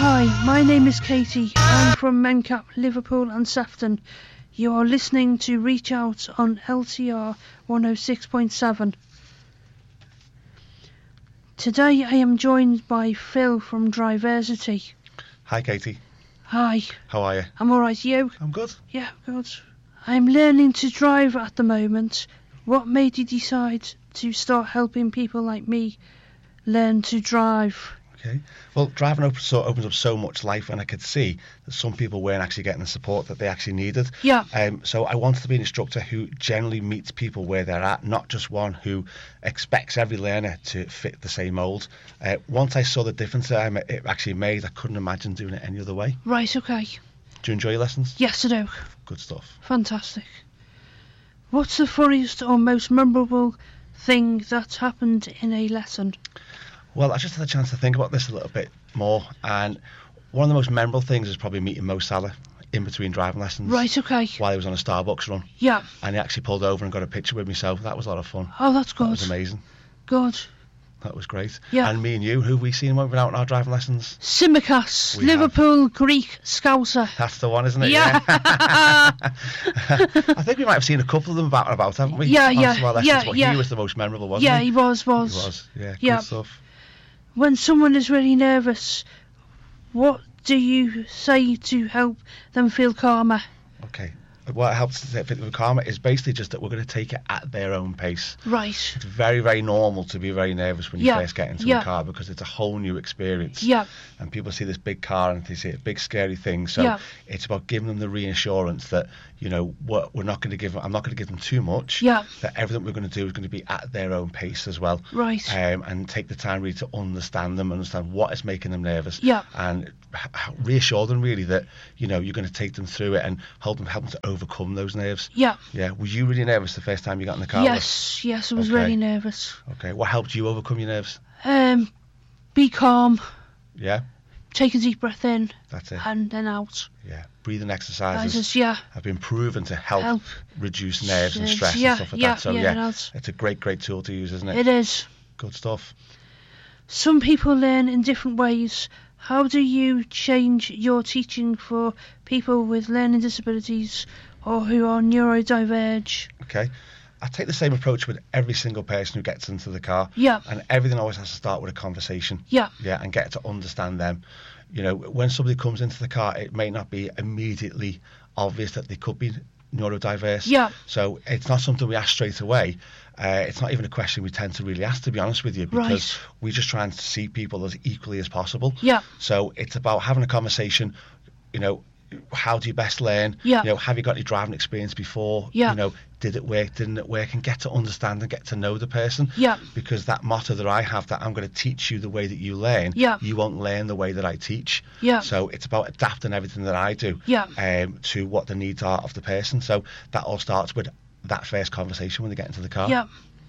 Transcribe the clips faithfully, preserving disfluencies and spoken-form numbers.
Hi, my name is Katie. I'm from Mencap, Liverpool and Sefton. You are listening to Reach Out on L T R one oh six point seven. Today I am joined by Phil from Driversity. Hi Katie. Hi. How are you? I'm alright, you? I'm good. Yeah, good. I'm learning to drive at the moment. What made you decide to start helping people like me learn to drive? Okay. Well, driving opens, so, opens up so much life, and I could see that some people weren't actually getting the support that they actually needed. Yeah. Um, so I wanted to be an instructor who generally meets people where they're at, not just one who expects every learner to fit the same mould. Uh, once I saw the difference that it actually made, I couldn't imagine doing it any other way. Right, okay. Do you enjoy your lessons? Yes, I do. Good stuff. Fantastic. What's the funniest or most memorable thing that's happened in a lesson? Well, I just had a chance to think about this a little bit more, and one of the most memorable things is probably meeting Mo Salah in between driving lessons. Right, okay. While he was on a Starbucks run. Yeah. And he actually pulled over and got a picture with me, so that was a lot of fun. Oh, that's good. That was amazing. Good. That was great. Yeah. And me and you, who have we seen when we've been out on our driving lessons? Simicast, We Liverpool Greek Scouser. That's the one, isn't it? Yeah. I think we might have seen a couple of them about and about, haven't we? Yeah, on yeah, some of our lessons, yeah, but yeah. he was the most memorable, wasn't Yeah, he? he was, was. He was, yeah, Yeah. good stuff. When someone is really nervous, what do you say to help them feel calmer? Okay. What helps to fit with karma is basically just that we're going to take it at their own pace. Right. It's very, very normal to be very nervous when you Yeah. first get into Yeah. a car, because it's a whole new experience. Yeah. And people see this big car and they see a big scary thing. So Yeah. it's about giving them the reassurance that, you know, we're, we're not going to give them, I'm not going to give them too much. Yeah. That everything we're going to do is going to be at their own pace as well. Right. Um, and take the time really to understand them, understand what is making them nervous. Yeah. And h- h- reassure them really that, you know, you're going to take them through it and help them help them to overcome those nerves. Yeah. Yeah. Were you really nervous the first time you got in the car? Yes, yes, I was Okay. really nervous. Okay. What helped you overcome your nerves? Um, be calm, Yeah. take a deep breath in, That's it. and then out. Yeah. Breathing I exercises just, yeah, have been proven to help, Help. reduce nerves and Yes, stress yeah, and stuff like yeah, that. So yeah, it yeah, has. it's a great, great tool to use, isn't it? it is. Good stuff. Some people learn in different ways. How do you change your teaching for people with learning disabilities or who are neurodiverge? Okay. I take the same approach with every single person who gets into the car. Yeah. And everything always has to start with a conversation. Yeah. Yeah, and get to understand them. You know, when somebody comes into the car, it may not be immediately obvious that they could be neurodiverse. Yeah. So it's not something we ask straight away. Uh, it's not even a question we tend to really ask, to be honest with you, because Right. we just try and see people as equally as possible. Yeah. So it's about having a conversation, you know, how do you best learn? Yeah. You know, have you got any driving experience before? Yeah. You know, did it work, didn't it work? And get to understand and get to know the person. Yeah. Because that motto that I have, that I'm going to teach you the way that you learn, Yeah. you won't learn the way that I teach. Yeah. So it's about adapting everything that I do Yeah. um, to what the needs are of the person. So that all starts with that first conversation when they get into the car. Yeah.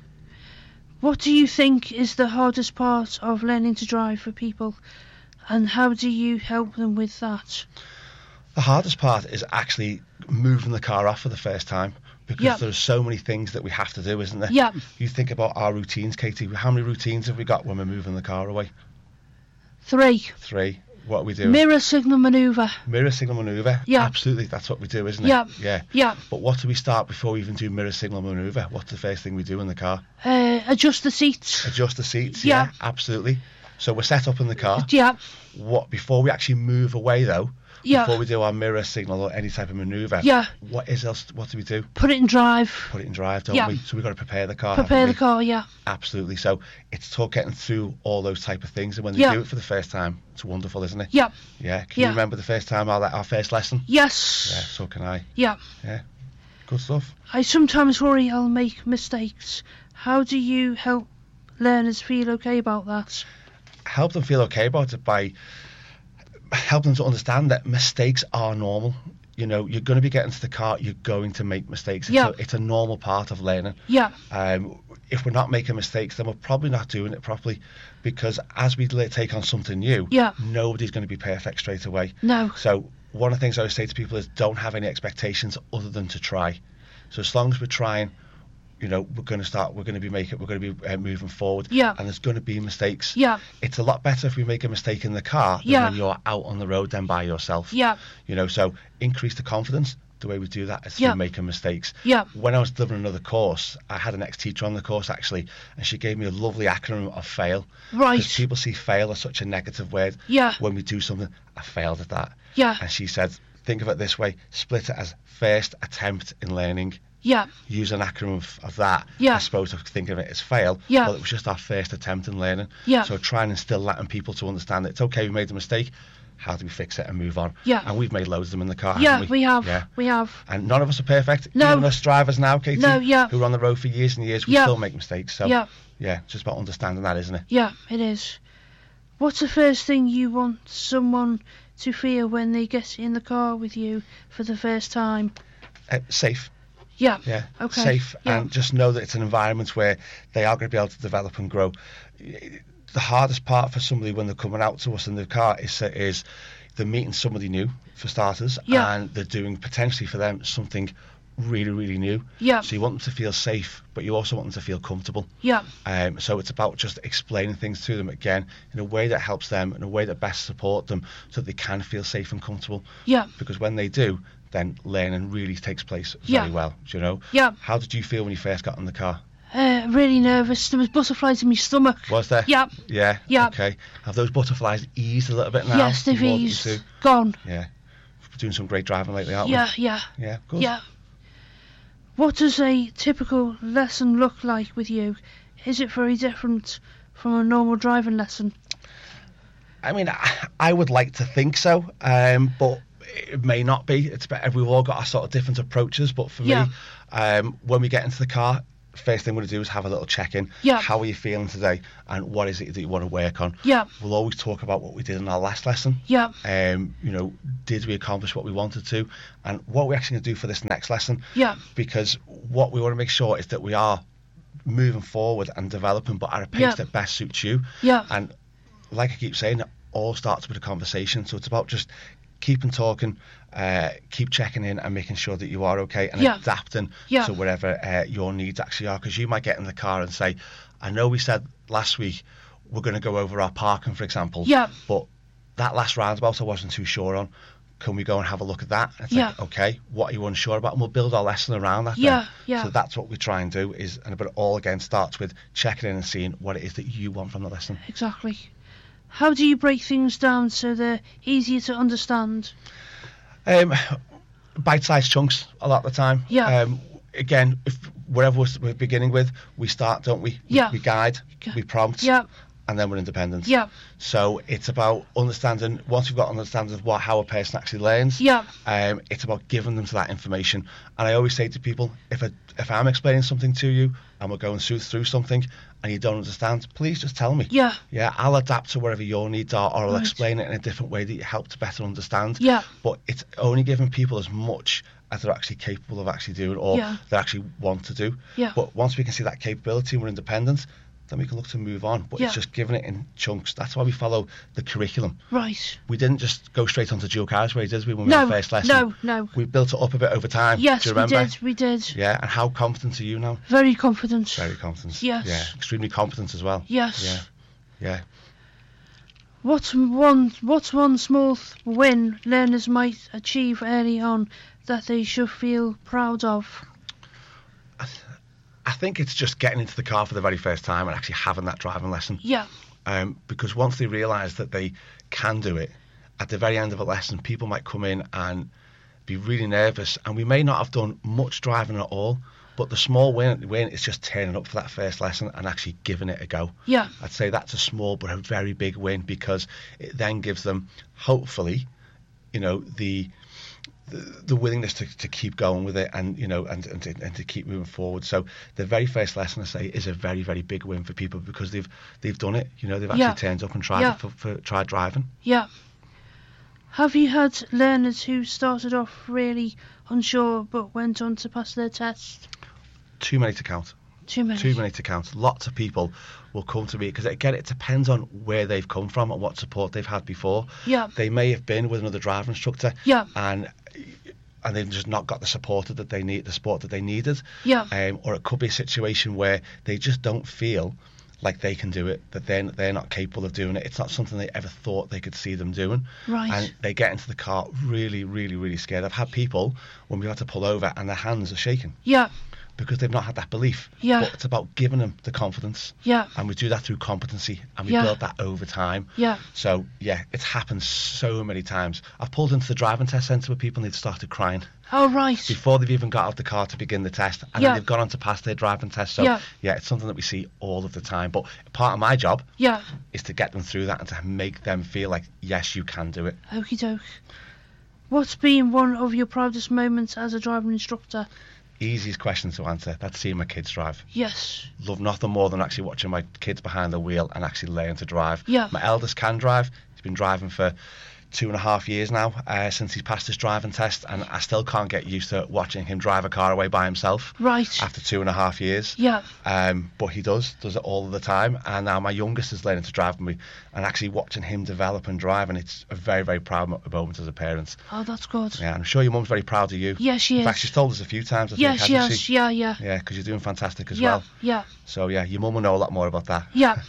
What do you think is the hardest part of learning to drive for people, and how do you help them with that? The hardest part is actually moving the car off for the first time, because Yeah. there's so many things that we have to do, isn't there? Yeah. You think about our routines, Katie. How many routines have we got when we're moving the car away? Three. Three. What are we doing? Mirror signal manoeuvre. Mirror signal manoeuvre. Yeah. Absolutely, that's what we do, isn't it? Yeah. Yeah. Yeah. But what do we start before we even do mirror signal manoeuvre? What's the first thing we do in the car? Uh, adjust the seats. Adjust the seats. Yeah. Yeah. Absolutely. So we're set up in the car. Yeah. What before we actually move away though? Yeah. Before we do our mirror signal or any type of manoeuvre. Yeah. What is else? What do we do? Put it in drive. Put it in drive, don't Yeah. we? So we've got to prepare the car. Prepare haven't the we? car. Yeah. Absolutely. So it's tough getting through all those type of things, and when they Yeah. do it for the first time, it's wonderful, isn't it? Yeah. Yeah. Can Yeah. you remember the first time our our first lesson? Yes. Yeah. So can I. Yeah. Yeah. Good stuff. I sometimes worry I'll make mistakes. How do you help learners feel okay about that? Help them feel okay about it by helping them to understand that mistakes are normal. You know, you're going to be getting to the car, you're going to make mistakes. It's, Yeah. a, it's a normal part of learning. Yeah. Um, if we're not making mistakes, then we're probably not doing it properly, because as we le- take on something new, Yeah. nobody's going to be perfect straight away. No. So one of the things I always say to people is don't have any expectations other than to try. So as long as we're trying, you know, we're going to start, we're going to be making, we're going to be uh, moving forward, Yeah. and there's going to be mistakes. Yeah. It's a lot better if we make a mistake in the car than Yeah. when you're out on the road then by yourself. Yeah. You know, so increase the confidence. The way we do that is through Yeah. making mistakes. Yeah. When I was delivering another course, I had an ex-teacher on the course actually, and she gave me a lovely acronym of FAIL. Right. Because people see fail as such a negative word. Yeah. When we do something, I failed at that. Yeah. And she said, think of it this way, split it as first attempt in learning. Yeah. Use an acronym of, of that, Yeah. as opposed to thinking of it as fail. Yeah. Well, it was just our first attempt in learning. Yeah. So try and instill that in people to understand that it's okay, we made a mistake. How do we fix it and move on? Yeah. And we've made loads of them in the car, Yeah, haven't we? we have. Yeah. We have. And none of us are perfect. No. Even us drivers now, Katie, No, yeah. who are on the road for years and years, we Yeah. still make mistakes. So, Yeah. yeah, it's just about understanding that, isn't it? Yeah, it is. What's the first thing you want someone to feel when they get in the car with you for the first time? Uh, safe. Yeah. Yeah, Okay. safe, Yeah. and just know that it's an environment where they are going to be able to develop and grow. The hardest part for somebody when they're coming out to us in the car is is they're meeting somebody new, for starters, Yeah. and they're doing potentially for them something really, really new. Yeah. So you want them to feel safe, but you also want them to feel comfortable. Yeah. Um, so it's about just explaining things to them again in a way that helps them, in a way that best support them, so that they can feel safe and comfortable. Yeah. Because when they do, then learning really takes place Yeah. very well. Do you know? Yeah. How did you feel when you first got in the car? Uh, really nervous. There was butterflies in my stomach. Was there? Yeah. Yeah. Yeah. Okay. Have those butterflies eased a little bit now? Yes, they've More than you eased. do? Gone. Yeah. We're doing some great driving lately, aren't Yeah, yeah, we? Yeah. Good. yeah. What does a typical lesson look like with you? Is it very different from a normal driving lesson? I mean, I, I would like to think so, um, but it may not be. It's better. We've all got our sort of different approaches, but for Yeah. me, um, when we get into the car, first thing we're going to do is have a little check-in. Yeah. How are you feeling today, and what is it that you want to work on? Yeah. We'll always talk about what we did in our last lesson. Yeah. Um, you know, did we accomplish what we wanted to, and what we're actually going to do for this next lesson? Yeah. Because what we want to make sure is that we are moving forward and developing, but at a pace Yeah. that best suits you. Yeah. And like I keep saying, it all starts with a conversation. So it's about just keeping talking, uh, keep checking in and making sure that you are okay, and Yeah. adapting Yeah. to whatever uh, your needs actually are. Because you might get in the car and say, I know we said last week we're going to go over our parking, for example, Yeah. but that last roundabout I wasn't too sure on. Can we go and have a look at that? And it's Yeah. like, okay, what are you unsure about? And we'll build our lesson around that. Yeah, then. yeah. So that's what we try and do is, and but it all again starts with checking in and seeing what it is that you want from the lesson. Exactly. How do you break things down so they're easier to understand? Um, bite-sized chunks a lot of the time. Yeah. Um, again, if whatever we're beginning with, we start, don't we? We, Yeah. we guide, Gu- we prompt, Yeah. and then we're independent. Yeah. So it's about understanding. Once we've got understanding of what how a person actually learns. Yeah. Um, it's about giving them to that information. And I always say to people, if I, if I'm explaining something to you and we're going through through something and you don't understand, please just tell me. Yeah. Yeah, I'll adapt to whatever your needs are, or I'll Right. explain it in a different way that you help to better understand. Yeah. But it's only giving people as much as they're actually capable of actually doing, or Yeah. they actually want to do. Yeah. But once we can see that capability and we're independent, then we can look to move on. But Yeah. it's just giving it in chunks. That's why we follow the curriculum. Right. We didn't just go straight onto dual carriageway, did we, when we No. had the first lesson? No. No. We built it up a bit over time. Yes, Do you we remember? did. We did. Yeah, and how confident are you now? Very confident. Very confident. Yes. Yeah, extremely competent as well. Yes. Yeah, yeah. What's one What's one small th- win learners might achieve early on that they should feel proud of? I think it's just getting into the car for the very first time and actually having that driving lesson. Yeah. Um, because once they realise that they can do it, at the very end of a lesson, people might come in and be really nervous, and we may not have done much driving at all, but the small win, win is just turning up for that first lesson and actually giving it a go. Yeah. I'd say that's a small but a very big win, because it then gives them, hopefully, you know, the the, the willingness to, to keep going with it, and you know, and and to, and to keep moving forward. So the very first lesson, I say, is a very very big win for people, because they've they've done it. You know, they've actually Yeah. turned up and tried Yeah. it for, for tried driving. Yeah. Have you had learners who started off really unsure but went on to pass their test? Too many to count. Too many. Too many to count. Lots of people will come to me, because again, it depends on where they've come from and what support they've had before. Yeah. They may have been with another driving instructor, Yeah. and and they've just not got the support that they need, the support that they needed. Yeah. Um, or it could be a situation where they just don't feel like they can do it, that they're, they're not capable of doing it. It's not something they ever thought they could see them doing. Right. And they get into the car really, really, really scared. I've had people, when we had to pull over, and their hands are shaking Yeah. because they've not had that belief. Yeah. But it's about giving them the confidence. Yeah. And we do that through competency, and we Yeah. build that over time. Yeah. So, yeah, it's happened so many times. I've pulled into the driving test centre with people and they've started crying Oh, right. before they've even got out of the car to begin the test, and Yeah. then they've gone on to pass their driving test. So, Yeah. yeah, it's something that we see all of the time. But part of my job Yeah. is to get them through that and to make them feel like, yes, you can do it. Okie doke. What's been one of your proudest moments as a driving instructor? Easiest question to answer. That's seeing my kids drive. Yes. Love nothing more than actually watching my kids behind the wheel and actually learn to drive. Yeah. My eldest can drive. He's been driving for two and a half years now, uh, since he's passed his driving test, and I still can't get used to watching him drive a car away by himself. Right. After two and a half years. Yeah. Um, but he does, does it all of the time. And now my youngest is learning to drive with me, and actually watching him develop and drive, and it's a very, very proud mo- moment as a parent. Oh, that's good. Yeah, I'm sure your mum's very proud of you. Yeah, she In is. fact, she's told us a few times, I Yeah, think, she hasn't has. she? Yeah, yeah. Yeah, because you're doing fantastic as Yeah, well. yeah, So, yeah, your mum will know a lot more about that. yeah.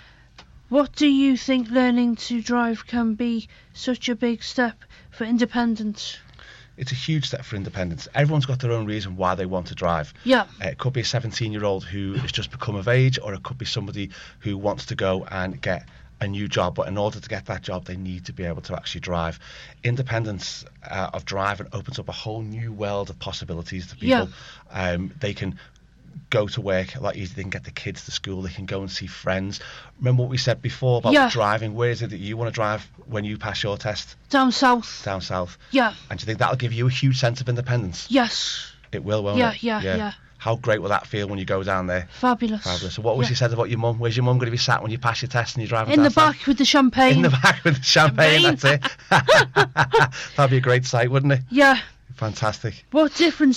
What do you think learning to drive can be such a big step for independence? It's a huge step for independence. Everyone's got their own reason why they want to drive. Yeah. Uh, it could be a seventeen-year-old who has just become of age, or it could be somebody who wants to go and get a new job, but in order to get that job, they need to be able to actually drive. Independence uh, of driving opens up a whole new world of possibilities to people. Yeah. Um, they can go to work a lot easier. They can get the kids to school. They can go and see friends. Remember what we said before about Yeah. driving? Where is it that you want to drive when you pass your test? Down south. Down south. Yeah. And do you think that'll give you a huge sense of independence? Yes. It will, won't Yeah, it? yeah, yeah. How great will that feel when you go down there? Fabulous. Fabulous. So what was Yeah. you said about your mum? Where's your mum going to be sat when you pass your test and you're driving In the down south? back with the champagne. In the back with the champagne, Champagne. that's it. That'd be a great sight, wouldn't it? Yeah. Fantastic. What difference